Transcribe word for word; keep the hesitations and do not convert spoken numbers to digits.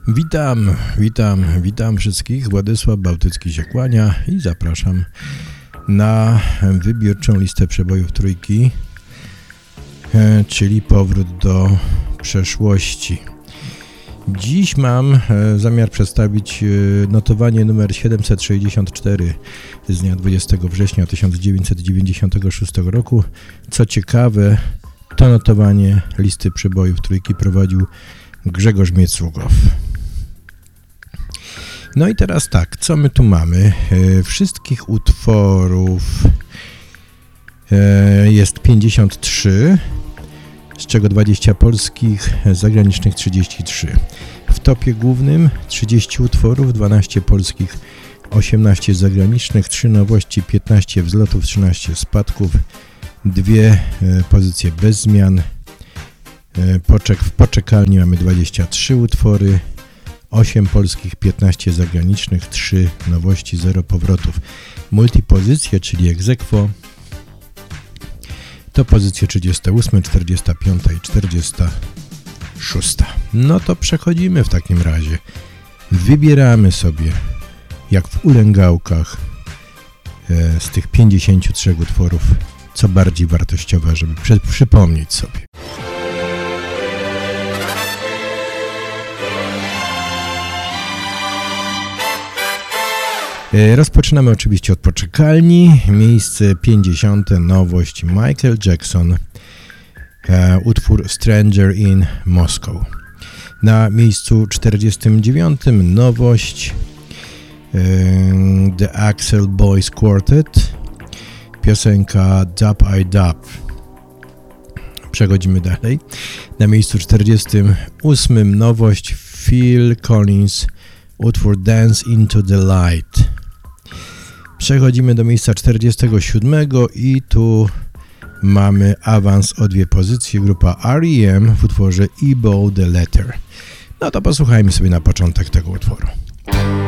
Witam, witam, witam wszystkich. Władysław Bałtycki się kłania i zapraszam na wybiórczą listę przebojów trójki, czyli powrót do przeszłości. Dziś mam zamiar przedstawić notowanie numer siedemset sześćdziesiąt cztery z dnia dwudziestego września tysiąc dziewięćset dziewięćdziesiątego szóstego roku. Co ciekawe, to notowanie listy przebojów trójki prowadził Grzegorz Miecługow. No i teraz tak, co my tu mamy? E, wszystkich utworów e, jest pięćdziesiąt trzy, z czego dwadzieścia polskich, zagranicznych trzydzieści trzy. W topie głównym trzydzieści utworów, dwanaście polskich, osiemnaście zagranicznych, trzy nowości, piętnaście wzlotów, trzynaście spadków, dwie e, pozycje bez zmian. E, poczek, w poczekalni mamy dwadzieścia trzy utwory, osiem polskich, piętnaście zagranicznych, trzy nowości, zero powrotów. Multipozycje, czyli ex aequo, to pozycje trzydziesta osiem, czterdziesta pięć i czterdziesta sześć. No to przechodzimy w takim razie. Wybieramy sobie, jak w ulęgałkach, e, z tych pięćdziesięciu trzech utworów, co bardziej wartościowe, żeby przy, przypomnieć sobie. Rozpoczynamy oczywiście od poczekalni. Miejsce pięćdziesiąte, nowość Michael Jackson, e, utwór Stranger in Moscow. Na miejscu czterdziestym dziewiątym nowość e, The Axel Boys Quartet, piosenka Dub I Dub. Przechodzimy dalej. Na miejscu czterdziestym ósmym nowość Phil Collins, utwór Dance into the Light. Przechodzimy do miejsca czterdziestego siódmego i tu mamy awans o dwie pozycje, grupa R E M w utworze Ebo the Letter. No to posłuchajmy sobie na początek tego utworu.